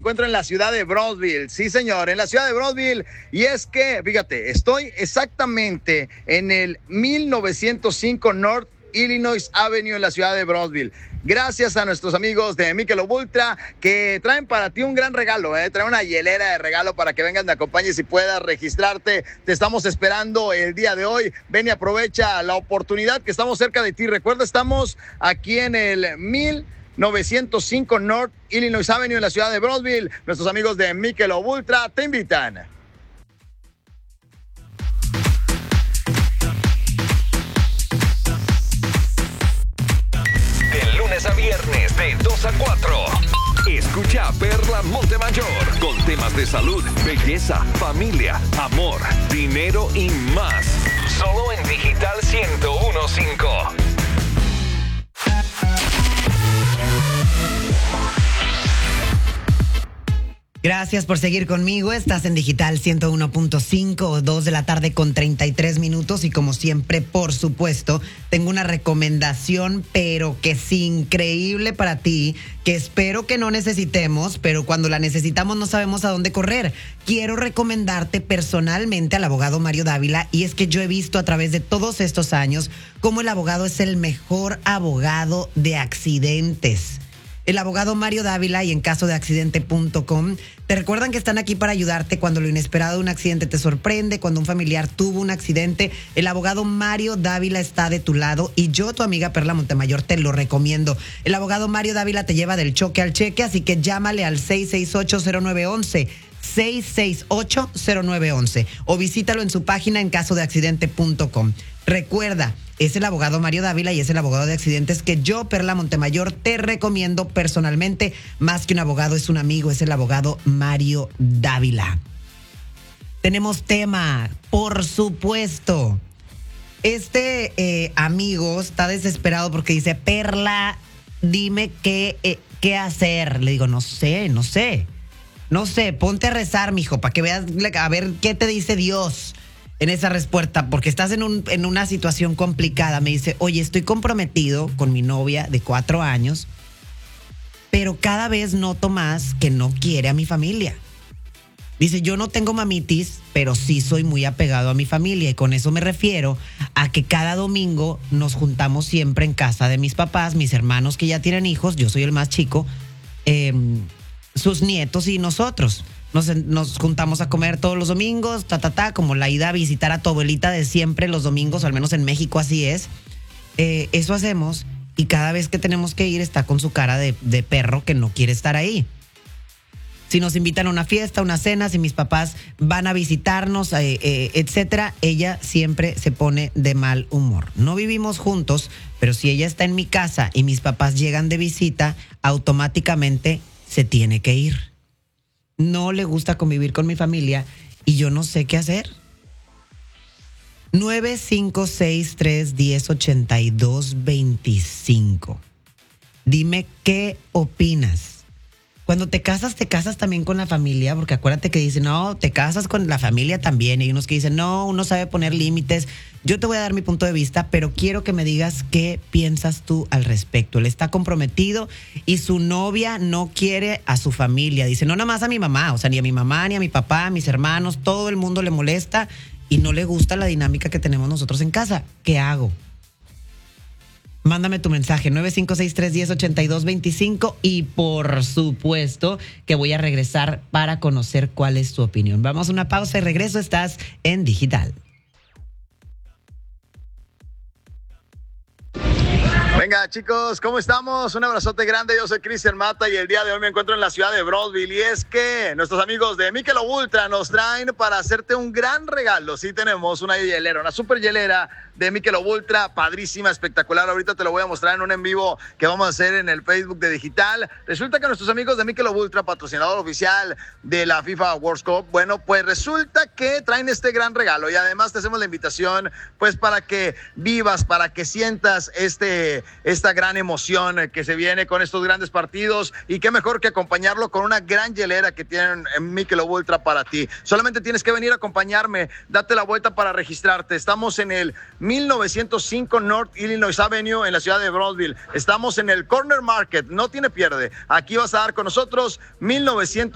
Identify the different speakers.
Speaker 1: encuentro en la ciudad de Brownsville. Sí, señor, en la ciudad de Brownsville. Y es que, fíjate, estoy exactamente en el 1905 North Illinois Avenue en la ciudad de Brownsville. Gracias a nuestros amigos de Michelob Ultra que traen para ti un gran regalo, traen una hielera de regalo para que vengas, me acompañes y puedas registrarte. Te estamos esperando el día de hoy. Ven y aprovecha la oportunidad que estamos cerca de ti. Recuerda, estamos aquí en el 1905 North Illinois Avenue en la ciudad de Brownsville. Nuestros amigos de Michelob Ultra te invitan.
Speaker 2: A viernes de 2 a 4. Escucha a Perla Montemayor con temas de salud, belleza, familia, amor, dinero y más. Solo en Digital 101.5.
Speaker 3: Gracias por seguir conmigo. Estás en Digital 101.5, 2 de la tarde con 33 minutos. Y como siempre, por supuesto, tengo una recomendación, pero que es increíble para ti, que espero que no necesitemos, pero cuando la necesitamos no sabemos a dónde correr. Quiero recomendarte personalmente al abogado Mario Dávila, y es que yo he visto a través de todos estos años cómo el abogado es el mejor abogado de accidentes. El abogado Mario Dávila y en caso de accidente.com te recuerdan que están aquí para ayudarte cuando lo inesperado de un accidente te sorprende, cuando un familiar tuvo un accidente. El abogado Mario Dávila está de tu lado y yo, tu amiga Perla Montemayor, te lo recomiendo. El abogado Mario Dávila te lleva del choque al cheque, así que llámale al 668-0911. 668-0911 o visítalo en su página en caso de accidente.com. Recuerda, es el abogado Mario Dávila y es el abogado de accidentes que yo, Perla Montemayor, te recomiendo personalmente. Más que un abogado, es un amigo, es el abogado Mario Dávila. Tenemos tema, por supuesto. Este amigo está desesperado porque dice: Perla, dime qué hacer. Le digo, no sé, ponte a rezar, mijo, para que veas a ver qué te dice Dios en esa respuesta, porque estás en una situación complicada. Me dice: oye, estoy comprometido con mi novia de 4 años, pero cada vez noto más que no quiere a mi familia. Dice: yo no tengo mamitis, pero sí soy muy apegado a mi familia, y con eso me refiero a que cada domingo nos juntamos siempre en casa de mis papás, mis hermanos que ya tienen hijos, yo soy el más chico, sus nietos y nosotros. Nos juntamos a comer todos los domingos, como la ida a visitar a tu abuelita de siempre los domingos, o al menos en México así es. Eso hacemos, y cada vez que tenemos que ir está con su cara de perro que no quiere estar ahí. Si nos invitan a una fiesta, una cena, si mis papás van a visitarnos, etcétera, ella siempre se pone de mal humor. No vivimos juntos, pero si ella está en mi casa y mis papás llegan de visita, automáticamente se tiene que ir. No le gusta convivir con mi familia y yo no sé qué hacer. 9563108225. Dime qué opinas. Cuando te casas también con la familia, porque acuérdate que dicen, no, te casas con la familia también. Y hay unos que dicen, no, uno sabe poner límites. Yo te voy a dar mi punto de vista, pero quiero que me digas qué piensas tú al respecto. Él está comprometido y su novia no quiere a su familia. Dice, no nada más a mi mamá, o sea, ni a mi mamá, ni a mi papá, a mis hermanos, todo el mundo le molesta y no le gusta la dinámica que tenemos nosotros en casa. ¿Qué hago? Mándame tu mensaje, 9563108225, y por supuesto que voy a regresar para conocer cuál es tu opinión. Vamos a una pausa y regreso. Estás en Digital.
Speaker 1: Venga, chicos, ¿cómo estamos? Un abrazote grande. Yo soy Cristian Mata y el día de hoy me encuentro en la ciudad de Brownsville, y es que nuestros amigos de Michelob Ultra nos traen para hacerte un gran regalo. Sí, tenemos una hielera, una super hielera de Michelob Ultra, padrísima, espectacular. Ahorita te lo voy a mostrar en un en vivo que vamos a hacer en el Facebook de Digital. Resulta que nuestros amigos de Michelob Ultra, patrocinador oficial de la FIFA World Cup, bueno, pues resulta que traen este gran regalo, y además te hacemos la invitación pues para que vivas, para que sientas esta gran emoción que se viene con estos grandes partidos, y qué mejor que acompañarlo con una gran hielera que tienen en Michelob Ultra para ti. Solamente tienes que venir a acompañarme, date la vuelta para registrarte. Estamos en el 1905 North Illinois Avenue en la ciudad de Brownsville. Estamos en el Corner Market, no tiene pierde. Aquí vas a dar con nosotros 1905